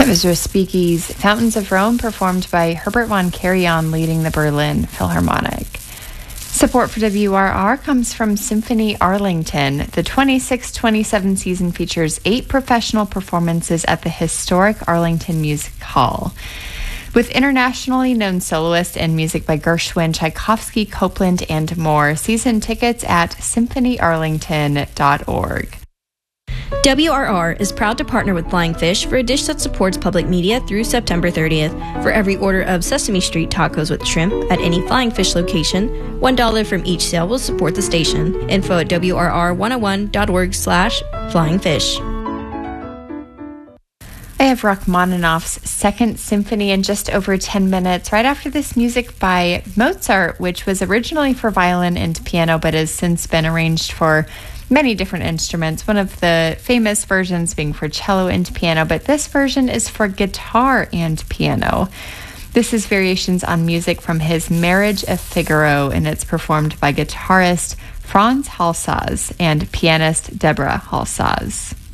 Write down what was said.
That was Respighi's Fountains of Rome, performed by Herbert von Karajan, leading the Berlin Philharmonic. Support for WRR comes from Symphony Arlington. The 26-27 season features 8 professional performances at the historic Arlington Music Hall, with internationally known soloists and music by Gershwin, Tchaikovsky, Copland, and more. Season tickets at symphonyarlington.org. WRR is proud to partner with Flying Fish for a dish that supports public media through September 30th. For every order of Sesame Street tacos with shrimp at any Flying Fish location, $1 from each sale will support the station. Info at WRR101.org/flyingfish. I have Rachmaninoff's Second Symphony in just over 10 minutes. Right after this, music by Mozart, which was originally for violin and piano, but has since been arranged for many different instruments, one of the famous versions being for cello and piano, but this version is for guitar and piano. This is variations on music from his Marriage of Figaro, and it's performed by guitarist Franz Halsaz and pianist Deborah Halsaz.